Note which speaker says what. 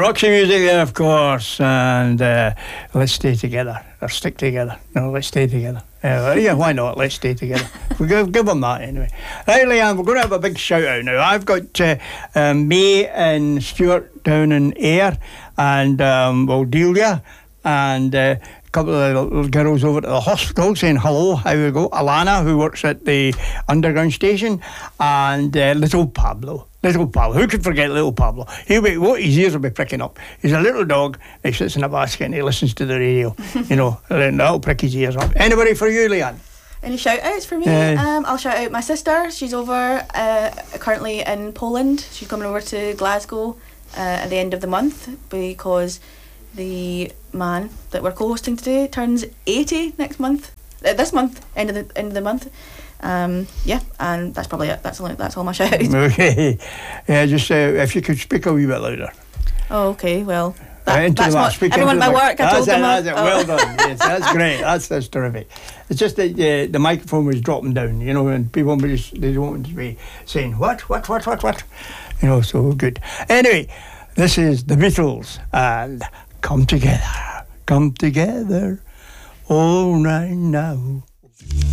Speaker 1: Roxy Music there, of course, and Let's Stay Together, or Stick Together. No, Let's Stay Together. Yeah, why not? Let's stay together. We give them that anyway. Right, Leanne, we're going to have a big shout out now. I've got May and Stuart down in Ayr, and Delia, and a couple of little girls over at the hospital saying hello, how we go. Alana, who works at the underground station, and little Pablo. Little Pablo. Who could forget little Pablo? His ears will be pricking up. He's a little dog. He sits in a basket and he listens to the radio. And that'll prick his ears up. Anybody for you, Leanne?
Speaker 2: Any shout outs for me? I'll shout out my sister. She's over currently in Poland. She's coming over to Glasgow at the end of the month because the man that we're co-hosting today turns 80 next month. This month, end of the month. And that's probably it. That's all my shout outs.
Speaker 1: Okay. Yeah, just if you could speak a wee bit louder.
Speaker 2: Oh, okay. Well,
Speaker 1: that's
Speaker 2: what everyone at my work. I told them.
Speaker 1: That's it. Well done. Yes, that's great. That's terrific. It's just that the microphone was dropping down, and people they don't want to be saying what, so good. Anyway, this is the Beatles and Come Together, all right now.